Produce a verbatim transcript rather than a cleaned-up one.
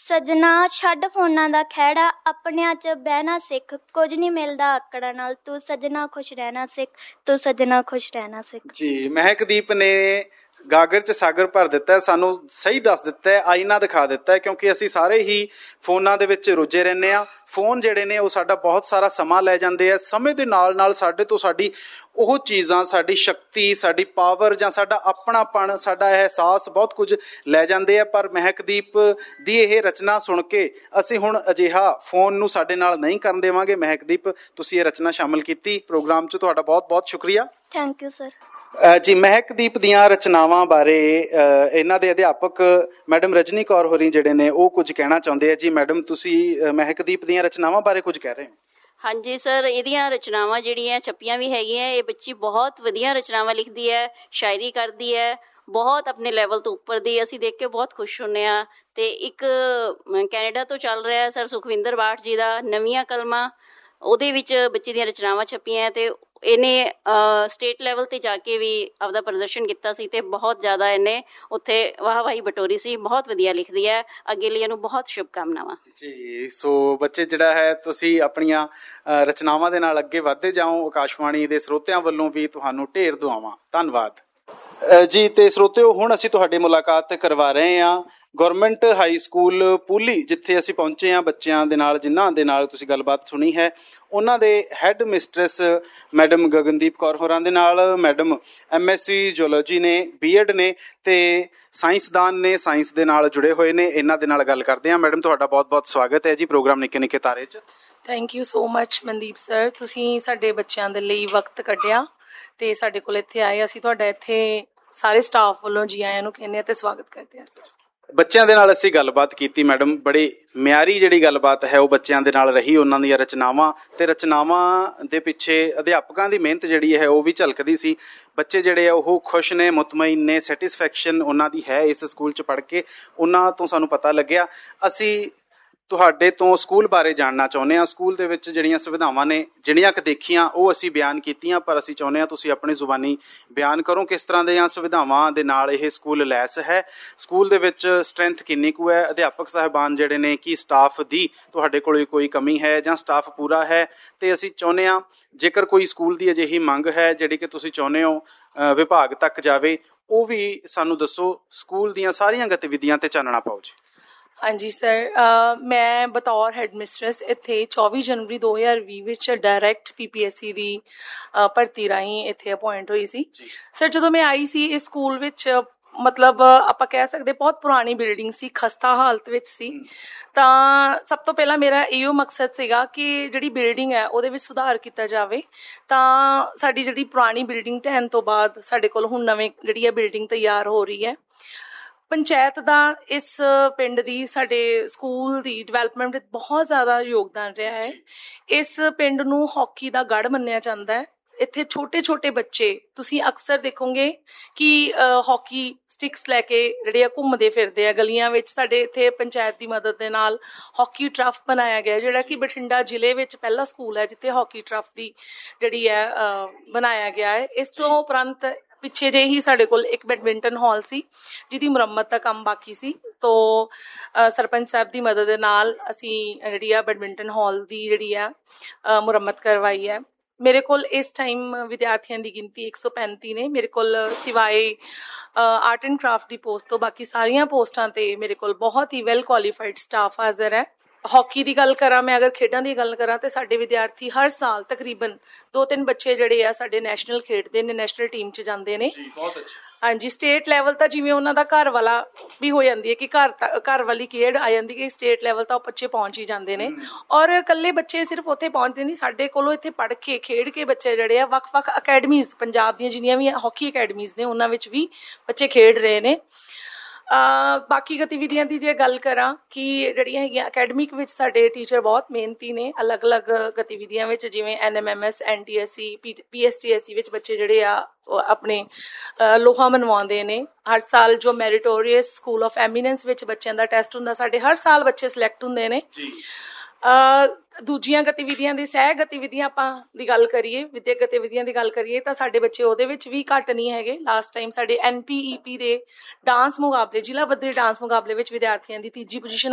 ਸੱਜਣਾ ਛੱਡ ਫੋਨਾਂ ਦਾ ਖਹਿੜਾ, ਆਪਣਿਆਂ 'ਚ ਬਹਿਣਾ ਸਿੱਖ, ਕੁਝ ਨਹੀਂ ਮਿਲਦਾ ਆਕੜਾਂ ਨਾਲ, ਤੂੰ ਸੱਜਣਾ ਖੁਸ਼ ਰਹਿਣਾ ਸਿੱਖ, ਤੂੰ ਸੱਜਣਾ ਖੁਸ਼ ਰਹਿਣਾ ਸਿੱਖ। ਜੀ ਮਹਿਕਦੀਪ ਨੇ ਗਾਗਰ 'ਚ ਸਾਗਰ ਭਰ ਦਿੱਤਾ, ਸਾਨੂੰ ਸਹੀ ਦੱਸ ਦਿੱਤਾ, ਆਈਨਾ ਦਿਖਾ ਦਿੱਤਾ, ਕਿਉਂਕਿ ਅਸੀਂ ਸਾਰੇ ਹੀ ਫੋਨਾਂ ਦੇ ਵਿੱਚ ਰੁੱਝੇ ਰਹਿੰਦੇ ਹਾਂ। ਫੋਨ ਜਿਹੜੇ ਨੇ ਉਹ ਸਾਡਾ ਬਹੁਤ ਸਾਰਾ ਸਮਾਂ ਲੈ ਜਾਂਦੇ ਆ। ਸਮੇਂ ਦੇ ਨਾਲ ਨਾਲ ਸਾਡੇ ਤੋਂ ਸਾਡੀ ਉਹ ਚੀਜ਼ਾਂ, ਸਾਡੀ ਸ਼ਕਤੀ, ਸਾਡੀ ਪਾਵਰ ਜਾਂ ਸਾਡਾ ਆਪਣਾਪਣ, ਸਾਡਾ ਅਹਿਸਾਸ ਬਹੁਤ ਕੁਝ ਲੈ ਜਾਂਦੇ ਆ। ਪਰ ਮਹਿਕਦੀਪ ਦੀ ਇਹ ਰਚਨਾ ਸੁਣ ਕੇ ਅਸੀਂ ਹੁਣ ਅਜਿਹਾ ਫੋਨ ਨੂੰ ਸਾਡੇ ਨਾਲ ਨਹੀਂ ਕਰਨ ਦੇਵਾਂਗੇ। ਮਹਿਕਦੀਪ, ਤੁਸੀਂ ਇਹ ਰਚਨਾ ਸ਼ਾਮਿਲ ਕੀਤੀ ਪ੍ਰੋਗਰਾਮ 'ਚ, ਤੁਹਾਡਾ ਬਹੁਤ ਬਹੁਤ ਸ਼ੁਕਰੀਆ। Thank you sir. ਜੀ ਮਹਿਕਦੀਪ ਦੀਆਂ ਰਚਨਾਵਾਂ ਬਾਰੇ ਇਹਨਾਂ ਦੇ ਅਧਿਆਪਕ ਮੈਡਮ ਰਜਨੀ ਕੌਰ ਹੋਰੀ ਜਿਹੜੇ ਨੇ ਉਹ ਕੁਝ ਕਹਿਣਾ ਚਾਹੁੰਦੇ ਆ। ਜੀ ਮੈਡਮ, ਤੁਸੀਂ ਮਹਿਕਦੀਪ ਦੀਆਂ ਰਚਨਾਵਾਂ ਬਾਰੇ ਕੁਝ ਕਹਿ ਰਹੇ ਹੋ। ਹਾਂਜੀ ਸਰ, ਇਹਦੀਆਂ ਰਚਨਾਵਾਂ ਜਿਹੜੀਆਂ ਛਪੀਆਂ ਵੀ ਹੈਗੀਆਂ। ਇਹ ਬੱਚੀ ਬਹੁਤ ਵਧੀਆ ਰਚਨਾਵਾਂ ਲਿਖਦੀ ਹੈ, ਸ਼ਾਇਰੀ ਕਰਦੀ ਹੈ, ਬਹੁਤ ਆਪਣੇ ਲੈਵਲ ਤੋਂ ਉੱਪਰ ਦੀ। ਅਸੀਂ ਦੇਖ ਕੇ ਬਹੁਤ ਖੁਸ਼ ਹੁੰਦੇ ਹਾਂ। ਅਤੇ ਇੱਕ ਕੈਨੇਡਾ ਤੋਂ ਚੱਲ ਰਿਹਾ ਸਰ ਸੁਖਵਿੰਦਰ ਬਾਠ ਜੀ ਦਾ ਨਵੀਆਂ ਕਲਮਾਂ, ਉਹਦੇ ਵਿੱਚ ਬੱਚੇ ਦੀਆਂ ਰਚਨਾਵਾਂ ਛਪੀਆਂ ਅਤੇ ਇਹਨੇ ਸਟੇਟ ਲੈਵਲ 'ਤੇ ਜਾ ਕੇ ਵੀ ਆਪਦਾ ਪ੍ਰਦਰਸ਼ਨ ਕੀਤਾ ਸੀ ਅਤੇ ਬਹੁਤ ਜ਼ਿਆਦਾ ਇਹਨੇ ਉੱਥੇ ਵਾਹ ਵਾਹੀ ਬਟੋਰੀ ਸੀ। ਬਹੁਤ ਵਧੀਆ ਲਿਖਦੀ ਹੈ, ਅੱਗੇ ਲਈ ਇਹਨੂੰ ਬਹੁਤ ਸ਼ੁਭਕਾਮਨਾਵਾਂ। ਜੀ ਸੋ ਬੱਚੇ ਜਿਹੜਾ ਹੈ, ਤੁਸੀਂ ਆਪਣੀਆਂ ਰਚਨਾਵਾਂ ਦੇ ਨਾਲ ਅੱਗੇ ਵੱਧਦੇ ਜਾਓ। ਆਕਾਸ਼ਵਾਣੀ ਦੇ ਸਰੋਤਿਆਂ ਵੱਲੋਂ ਵੀ ਤੁਹਾਨੂੰ ਢੇਰ ਦੁਆਵਾਂ। ਧੰਨਵਾਦ ਜੀ। ਤੇ ਸਰੋਤਿਓ, ਹੁਣ ਅਸੀਂ ਤੁਹਾਡੀ ਮੁਲਾਕਾਤ ਕਰਵਾ ਰਹੇ ਹਾਂ ਗੌਰਮੈਂਟ ਹਾਈ ਸਕੂਲ ਪੂਲੀ, ਜਿੱਥੇ ਅਸੀਂ ਪਹੁੰਚੇ ਹਾਂ ਬੱਚਿਆਂ ਦੇ ਨਾਲ, ਜਿਨ੍ਹਾਂ ਦੇ ਨਾਲ ਤੁਸੀਂ ਗੱਲਬਾਤ ਸੁਣੀ ਹੈ। ਉਹਨਾਂ ਦੇ head mistress madam Gagandeep Kaur ਹੋਰਾਂ ਦੇ ਨਾਲ। Madam M S C zoology ਨੇ, ਬੀ ਐਡ ਨੇ ਅਤੇ ਸਾਇੰਸਦਾਨ ਨੇ, ਸਾਇੰਸ ਦੇ ਨਾਲ ਜੁੜੇ ਹੋਏ ਨੇ। ਇਹਨਾਂ ਦੇ ਨਾਲ ਗੱਲ ਕਰਦੇ ਹਾਂ। ਮੈਡਮ, ਤੁਹਾਡਾ ਬਹੁਤ ਬਹੁਤ ਸਵਾਗਤ ਹੈ ਜੀ ਪ੍ਰੋਗਰਾਮ ਨਿੱਕੇ ਨਿੱਕੇ ਤਾਰੇ 'ਚ। Thank you so much Mandeep sir, ਤੁਸੀਂ ਸਾਡੇ ਬੱਚਿਆਂ ਦੇ ਲਈ ਵਕਤ ਕੱਢਿਆ ਅਤੇ ਸਾਡੇ ਕੋਲ ਇੱਥੇ ਆਏ। ਅਸੀਂ ਤੁਹਾਡਾ ਇੱਥੇ ਸਾਰੇ ਸਟਾਫ ਵੱਲੋਂ ਜੀ ਆਇਆਂ ਨੂੰ ਕਹਿੰਦੇ ਹਾਂ ਅਤੇ ਸਵਾਗਤ ਕਰਦੇ ਹਾਂ ਸਰ। ਬੱਚਿਆਂ ਦੇ ਨਾਲ ਅਸੀਂ ਗੱਲਬਾਤ ਕੀਤੀ ਮੈਡਮ, ਬੜੀ ਮਿਆਰੀ ਜਿਹੜੀ ਗੱਲਬਾਤ ਹੈ ਉਹ ਬੱਚਿਆਂ ਦੇ ਨਾਲ ਰਹੀ। ਉਹਨਾਂ ਦੀਆਂ ਰਚਨਾਵਾਂ ਅਤੇ ਰਚਨਾਵਾਂ ਦੇ ਪਿੱਛੇ ਅਧਿਆਪਕਾਂ ਦੀ ਮਿਹਨਤ ਜਿਹੜੀ ਹੈ ਉਹ ਵੀ ਝਲਕਦੀ ਸੀ। ਬੱਚੇ ਜਿਹੜੇ ਆ ਉਹ ਖੁਸ਼ ਨੇ, ਮੁਤਮਈਨ ਨੇ, ਸੈਟਿਸਫੈਕਸ਼ਨ ਉਹਨਾਂ ਦੀ ਹੈ ਇਸ ਸਕੂਲ 'ਚ ਪੜ੍ਹ ਕੇ। ਉਹਨਾਂ ਤੋਂ ਸਾਨੂੰ ਪਤਾ ਲੱਗਿਆ। ਅਸੀਂ ਤੁਹਾਡੇ ਤੋਂ ਸਕੂਲ ਬਾਰੇ ਜਾਣਨਾ ਚਾਹੁੰਦੇ ਹਾਂ। ਸਕੂਲ ਦੇ ਵਿੱਚ ਜਿਹੜੀਆਂ ਸੁਵਿਧਾਵਾਂ ਨੇ, ਜਿਹੜੀਆਂ ਕੁ ਦੇਖੀਆਂ ਉਹ ਅਸੀਂ ਬਿਆਨ ਕੀਤੀਆਂ, ਪਰ ਅਸੀਂ ਚਾਹੁੰਦੇ ਹਾਂ ਤੁਸੀਂ ਆਪਣੀ ਜ਼ੁਬਾਨੀ ਬਿਆਨ ਕਰੋ ਕਿਸ ਤਰ੍ਹਾਂ ਦੀਆਂ ਸੁਵਿਧਾਵਾਂ ਦੇ ਨਾਲ ਇਹ ਸਕੂਲ ਲੈਸ ਹੈ। ਸਕੂਲ ਦੇ ਵਿੱਚ ਸਟਰੈਂਥ ਕਿੰਨੀ ਕੁ ਹੈ, ਅਧਿਆਪਕ ਸਾਹਿਬਾਨ ਜਿਹੜੇ ਨੇ, ਕੀ ਸਟਾਫ ਦੀ ਤੁਹਾਡੇ ਕੋਲ ਕੋਈ ਕਮੀ ਹੈ ਜਾਂ ਸਟਾਫ ਪੂਰਾ ਹੈ। ਅਤੇ ਅਸੀਂ ਚਾਹੁੰਦੇ ਹਾਂ ਜੇਕਰ ਕੋਈ ਸਕੂਲ ਦੀ ਅਜਿਹੀ ਮੰਗ ਹੈ ਜਿਹੜੀ ਕਿ ਤੁਸੀਂ ਚਾਹੁੰਦੇ ਹੋ ਵਿਭਾਗ ਤੱਕ ਜਾਵੇ, ਉਹ ਵੀ ਸਾਨੂੰ ਦੱਸੋ। ਸਕੂਲ ਦੀਆਂ ਸਾਰੀਆਂ ਗਤੀਵਿਧੀਆਂ 'ਤੇ ਚਾਨਣਾ ਪਾਓ ਜੀ। ਹਾਂਜੀ ਸਰ, ਮੈਂ ਬਤੌਰ ਹੈੱਡ ਮਿਸਟਰੈਸ ਇੱਥੇ ਚੌਵੀ ਜਨਵਰੀ ਦੋ ਹਜ਼ਾਰ ਵੀਹ ਵਿੱਚ ਡਾਇਰੈਕਟ ਪੀ ਪੀ ਐੱਸ ਸੀ ਦੀ ਭਰਤੀ ਰਾਹੀਂ ਇੱਥੇ ਅਪੁਆਇੰਟ ਹੋਈ ਸੀ। ਸਰ, ਜਦੋਂ ਮੈਂ ਆਈ ਸੀ ਇਸ ਸਕੂਲ ਵਿੱਚ, ਮਤਲਬ ਆਪਾਂ ਕਹਿ ਸਕਦੇ ਬਹੁਤ ਪੁਰਾਣੀ ਬਿਲਡਿੰਗ ਸੀ, ਖਸਤਾ ਹਾਲਤ ਵਿੱਚ ਸੀ। ਤਾਂ ਸਭ ਤੋਂ ਪਹਿਲਾਂ ਮੇਰਾ ਇਹੋ ਮਕਸਦ ਸੀਗਾ ਕਿ ਜਿਹੜੀ ਬਿਲਡਿੰਗ ਹੈ ਉਹਦੇ ਵਿੱਚ ਸੁਧਾਰ ਕੀਤਾ ਜਾਵੇ। ਤਾਂ ਸਾਡੀ ਜਿਹੜੀ ਪੁਰਾਣੀ ਬਿਲਡਿੰਗ ਢਹਿਣ ਤੋਂ ਬਾਅਦ ਸਾਡੇ ਕੋਲ ਹੁਣ ਨਵੇਂ ਜਿਹੜੀ ਹੈ ਬਿਲਡਿੰਗ ਤਿਆਰ ਹੋ ਰਹੀ ਹੈ। ਪੰਚਾਇਤ ਦਾ ਇਸ ਪਿੰਡ ਦੀ, ਸਾਡੇ ਸਕੂਲ ਦੀ ਡਿਵੈਲਪਮੈਂਟ ਵਿੱਚ ਬਹੁਤ ਜ਼ਿਆਦਾ ਯੋਗਦਾਨ ਰਿਹਾ ਹੈ। ਇਸ ਪਿੰਡ ਨੂੰ ਹਾਕੀ ਦਾ ਗੜ੍ਹ ਮੰਨਿਆ ਜਾਂਦਾ ਹੈ। ਇੱਥੇ ਛੋਟੇ ਛੋਟੇ ਬੱਚੇ ਤੁਸੀਂ ਅਕਸਰ ਦੇਖੋਗੇ ਕਿ ਹਾਕੀ ਸਟਿਕਸ ਲੈ ਕੇ ਜਿਹੜੇ ਆ ਘੁੰਮਦੇ ਫਿਰਦੇ ਆ ਗਲੀਆਂ ਵਿੱਚ। ਸਾਡੇ ਇੱਥੇ ਪੰਚਾਇਤ ਦੀ ਮਦਦ ਦੇ ਨਾਲ ਹਾਕੀ ਟਰਫ ਬਣਾਇਆ ਗਿਆ, ਜਿਹੜਾ ਕਿ ਬਠਿੰਡਾ ਜ਼ਿਲ੍ਹੇ ਵਿੱਚ ਪਹਿਲਾ ਸਕੂਲ ਹੈ ਜਿੱਥੇ ਹਾਕੀ ਟਰਫ ਦੀ ਜਿਹੜੀ ਹੈ ਬਣਾਇਆ ਗਿਆ ਹੈ। ਇਸ ਤੋਂ ਉਪਰੰਤ ਪਿੱਛੇ ਜਿਹੇ ਹੀ ਸਾਡੇ ਕੋਲ ਇੱਕ ਬੈਡਮਿੰਟਨ ਹਾਲ ਸੀ ਜਿਹਦੀ ਮੁਰੰਮਤ ਦਾ ਕੰਮ ਬਾਕੀ ਸੀ। ਤੋ ਸਰਪੰਚ ਸਾਹਿਬ ਦੀ ਮਦਦ ਦੇ ਨਾਲ ਅਸੀਂ ਜਿਹੜੀ ਆ ਬੈਡਮਿੰਟਨ ਹਾਲ ਦੀ ਜਿਹੜੀ ਆ ਮੁਰੰਮਤ ਕਰਵਾਈ ਹੈ। ਮੇਰੇ ਕੋਲ ਇਸ ਟਾਈਮ ਵਿਦਿਆਰਥੀਆਂ ਦੀ ਗਿਣਤੀ ਇੱਕ ਸੌ ਪੈਂਤੀ ਨੇ। ਮੇਰੇ ਕੋਲ ਸਿਵਾਏ art and craft the post ਤੋਂ ਬਾਕੀ ਸਾਰੀਆਂ ਪੋਸਟਾਂ 'ਤੇ ਮੇਰੇ ਕੋਲ ਬਹੁਤ ਹੀ ਵੈਲ ਕੁਆਲੀਫਾਈਡ ਸਟਾਫ ਹਾਜ਼ਰ ਹੈ। ਹਾਕੀ ਦੀ ਗੱਲ ਕਰਾਂ ਮੈਂ, ਅਗਰ ਖੇਡਾਂ ਦੀ ਗੱਲ ਕਰਾਂ ਤਾਂ ਸਾਡੇ ਵਿਦਿਆਰਥੀ ਹਰ ਸਾਲ ਤਕਰੀਬਨ ਦੋ ਤਿੰਨ ਬੱਚੇ ਜਿਹੜੇ ਆ ਸਾਡੇ ਨੈਸ਼ਨਲ ਖੇਡਦੇ ਨੇ, ਨੈਸ਼ਨਲ ਟੀਮ 'ਚ ਜਾਂਦੇ ਨੇ। ਹਾਂਜੀ, ਸਟੇਟ ਲੈਵਲ ਤਾਂ ਜਿਵੇਂ ਉਹਨਾਂ ਦਾ ਘਰ ਵਾਲਾ ਵੀ ਹੋ ਜਾਂਦੀ ਹੈ ਕਿ ਘਰ ਘਰ ਵਾਲੀ ਖੇਡ ਆ ਜਾਂਦੀ ਕਿ ਸਟੇਟ ਲੈਵਲ ਤਾਂ ਉਹ ਬੱਚੇ ਪਹੁੰਚ ਹੀ ਜਾਂਦੇ ਨੇ। ਔਰ ਇਕੱਲੇ ਬੱਚੇ ਸਿਰਫ ਉੱਥੇ ਪਹੁੰਚਦੇ ਨਹੀਂ, ਸਾਡੇ ਕੋਲੋਂ ਇੱਥੇ ਪੜ੍ਹ ਕੇ ਖੇਡ ਕੇ ਬੱਚੇ ਜਿਹੜੇ ਆ ਵੱਖ ਵੱਖ ਅਕੈਡਮੀਜ਼, ਪੰਜਾਬ ਦੀਆਂ ਜਿੰਨੀਆਂ ਵੀ ਹਾਕੀ ਅਕੈਡਮੀਜ਼ ਨੇ ਉਹਨਾਂ ਵਿੱਚ ਵੀ ਬੱਚੇ ਖੇਡ ਰਹੇ ਨੇ। ਬਾਕੀ ਗਤੀਵਿਧੀਆਂ ਦੀ ਜੇ ਗੱਲ ਕਰਾਂ ਕਿ ਜਿਹੜੀਆਂ ਹੈਗੀਆਂ ਅਕੈਡਮਿਕ ਵਿੱਚ ਸਾਡੇ ਟੀਚਰ ਬਹੁਤ ਮਿਹਨਤੀ ਨੇ। ਅਲੱਗ ਅਲੱਗ ਗਤੀਵਿਧੀਆਂ ਵਿੱਚ ਜਿਵੇਂ N M M S, N T S C, ਪੀ P S T S C ਵਿੱਚ ਬੱਚੇ ਜਿਹੜੇ ਆ ਆਪਣੇ ਲੋਹਾ ਮਨਵਾਉਂਦੇ ਨੇ। ਹਰ ਸਾਲ ਜੋ ਮੈਰੀਟੋਰੀਅਸ ਸਕੂਲ ਆਫ ਐਮੀਨੈਂਸ ਵਿੱਚ ਬੱਚਿਆਂ ਦਾ ਟੈਸਟ ਹੁੰਦਾ, ਸਾਡੇ ਹਰ ਸਾਲ ਬੱਚੇ ਸਿਲੈਕਟ ਹੁੰਦੇ ਨੇ। ਦੂਜੀਆਂ ਗਤੀਵਿਧੀਆਂ ਦੀ ਸਹਿ ਗਤੀਵਿਧੀਆਂ ਆਪਾਂ ਦੀ ਗੱਲ ਕਰੀਏ, ਵਿਦਿਅਕ ਗਤੀਵਿਧੀਆਂ ਦੀ ਗੱਲ ਕਰੀਏ ਤਾਂ ਸਾਡੇ ਬੱਚੇ ਉਹਦੇ ਵਿੱਚ ਵੀ ਘੱਟ ਨਹੀਂ ਹੈਗੇ। ਲਾਸਟ ਟਾਈਮ ਸਾਡੇ ਐਨ ਪੀ ਈ ਪੀ ਦੇ ਡਾਂਸ ਮੁਕਾਬਲੇ, ਜ਼ਿਲ੍ਹਾ ਪੱਧਰੀ ਡਾਂਸ ਮੁਕਾਬਲੇ ਵਿੱਚ ਵਿਦਿਆਰਥੀਆਂ ਦੀ ਤੀਜੀ ਪੋਜੀਸ਼ਨ